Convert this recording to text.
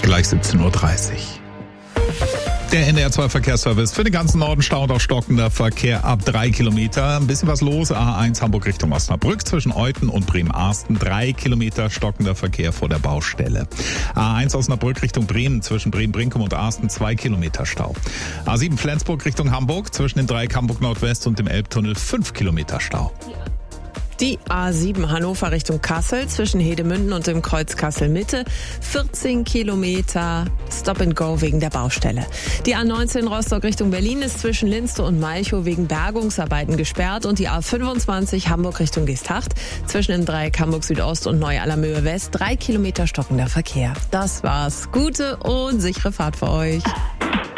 Gleich 17:30 Uhr. Der NDR2 Verkehrsservice für den ganzen Norden Stau und auch stockender Verkehr ab 3 Kilometer. Ein bisschen was los. A1 Hamburg Richtung Osnabrück zwischen Euthen und Bremen-Arsten. 3 Kilometer stockender Verkehr vor der Baustelle. A1 Osnabrück Richtung Bremen zwischen Bremen-Brinkum und Arsten 2 Kilometer Stau. A7 Flensburg Richtung Hamburg zwischen dem Dreieck Hamburg Nordwest und dem Elbtunnel 5 Kilometer Stau. Die A7 Hannover Richtung Kassel zwischen Hedemünden und dem Kreuz Kassel-Mitte 14 Kilometer Stop and Go wegen der Baustelle. Die A19 Rostock Richtung Berlin ist zwischen Linste und Malchow wegen Bergungsarbeiten gesperrt und die A25 Hamburg Richtung Geesthacht zwischen dem Dreieck Hamburg Südost und Neu-Allermöhe West 3 Kilometer stockender Verkehr. Das war's. Gute und sichere Fahrt für euch.